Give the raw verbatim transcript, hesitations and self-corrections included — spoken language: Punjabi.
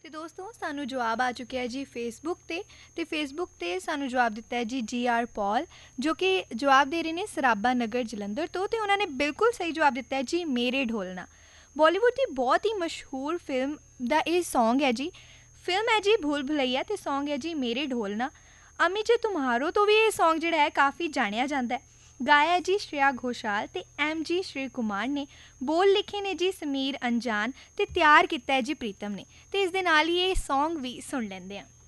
ਤੇ ਦੋਸਤੋ ਸਾਨੂੰ ਜਵਾਬ ਆ ਚੁੱਕਿਆ ਹੈ ਜੀ ਫੇਸਬੁੱਕ ਤੇ ਤੇ ਫੇਸਬੁੱਕ ਤੇ ਸਾਨੂੰ ਜਵਾਬ ਦਿੱਤਾ ਹੈ ਜੀ ਜੀ ਆਰ ਪੌਲ, ਜੋ ਕਿ ਜਵਾਬ ਦੇ ਰਹੇ ਨੇ ਸਰਾਭਾ ਨਗਰ ਜਲੰਧਰ ਤੋਂ। ਤੇ ਉਹਨਾਂ ਨੇ ਬਿਲਕੁਲ ਸਹੀ ਜਵਾਬ ਦਿੱਤਾ ਹੈ ਜੀ ਮੇਰੇ ਢੋਲਨਾ। ਬਾਲੀਵੁੱਡ ਦੀ ਬਹੁਤ ਹੀ ਮਸ਼ਹੂਰ ਫਿਲਮ ਦਾ ਇਹ ਸੌਂਗ ਹੈ ਜੀ। ਫਿਲਮ ਹੈ ਜੀ ਭੂਲ ਭੁਲਈਆ ਤੇ ਸੌਂਗ ਹੈ ਜੀ ਮੇਰੇ ਢੋਲਨਾ। ਅਮੀ ਜੇ ਤੁਮਹਾਰੋ ਤੋਂ ਵੀ ਇਹ ਸੌਂਗ ਜਿਹੜਾ ਹੈ ਕਾਫੀ ਜਾਣਿਆ ਜਾਂਦਾ ਹੈ। ਗਾਇਆ ਹੈ ਜੀ ਸ਼੍ਰੇਆ ਘੋਸ਼ਾਲ ਤੇ ਐਮ ਜੀ ਸ਼੍ਰੀ ਕੁਮਾਰ ਨੇ। ਬੋਲ ਲਿਖੇ ਨੇ ਜੀ ਸਮੀਰ ਅੰਜਾਨ ਤੇ ਤਿਆਰ ਕੀਤਾ ਹੈ ਜੀ ਪ੍ਰੀਤਮ ਨੇ। ਤੇ ਇਸ ਦੇ ਨਾਲ ਹੀ ਇਹ ਸੌਂਗ ਵੀ ਸੁਣ ਲੈਂਦੇ ਹਾਂ।